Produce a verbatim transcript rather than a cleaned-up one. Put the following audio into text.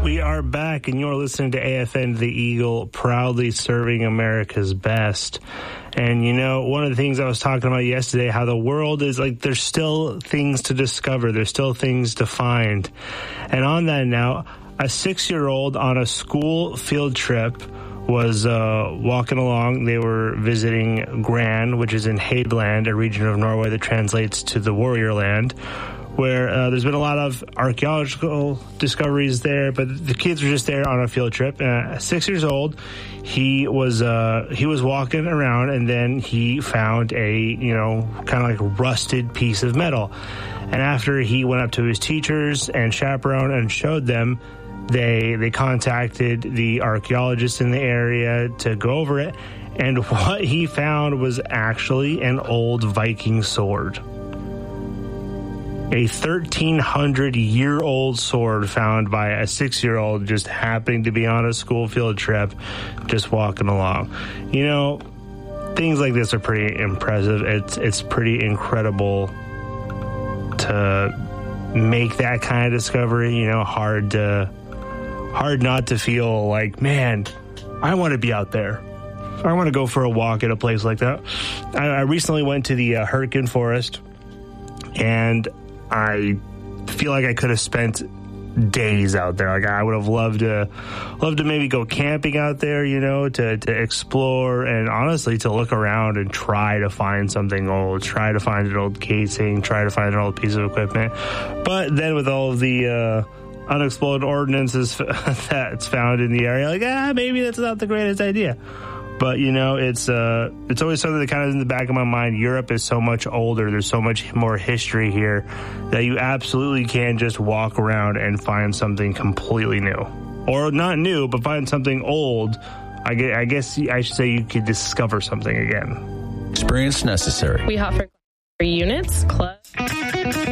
We are back, and you're listening to A F N The Eagle, proudly serving America's best. And, you know, one of the things I was talking about yesterday, how the world is like, there's still things to discover. There's still things to find. And on that note, a six-year-old on a school field trip was uh, walking along. They were visiting Gran, which is in Hadeland, a region of Norway that translates to the Warrior Land, where uh, there's been a lot of archaeological discoveries there, but the kids were just there on a field trip. Uh, six years old, he was uh, he was walking around, and then he found a, you know, kind of like rusted piece of metal. And after he went up to his teachers and chaperone and showed them, they they contacted the archaeologists in the area to go over it. And what he found was actually an old Viking sword. A thirteen hundred year old sword found by a six-year-old just happening to be on a school field trip, just walking along. You know, things like this are pretty impressive. It's it's pretty incredible to make that kind of discovery. You know, hard to hard not to feel like, man, I want to be out there. I want to go for a walk at a place like that. I, I recently went to the uh, Hurricane Forest, and I feel like I could have spent days out there. Like, I would have loved to, loved to maybe go camping out there, you know, to, to explore and honestly to look around and try to find something old, try to find an old casing, try to find an old piece of equipment. But then with all of the uh, unexploded ordnances that's found in the area, like, ah, maybe that's not the greatest idea. But, you know, it's uh, it's always something that kind of is in the back of my mind. Europe is so much older. There's so much more history here that you absolutely can just walk around and find something completely new. Or not new, but find something old. I guess, I guess I should say you could discover something again. Experience necessary. We offer units, clubs.